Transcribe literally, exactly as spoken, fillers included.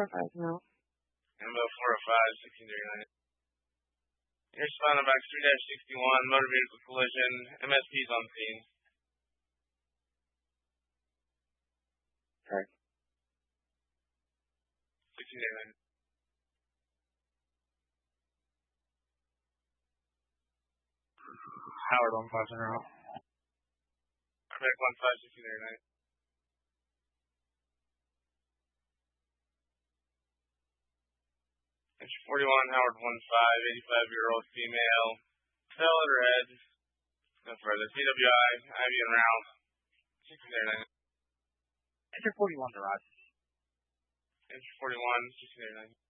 four oh five now. Ambo four oh five, sixteen thirty-nine. Interspawner box three sixty-one, motor vehicle collision, M S P's on scene. Okay. sixteen thirty-nine. Howard one five zero. Quebec one five, sixteen thirty-nine. forty-one, Howard one five, eighty-five-year-old female, pale red, no further, C W I, Ivy and Ralph, sixteen thirty-nine. Enter forty-one, Garage. Enter forty-one, sixteen thirty-nine.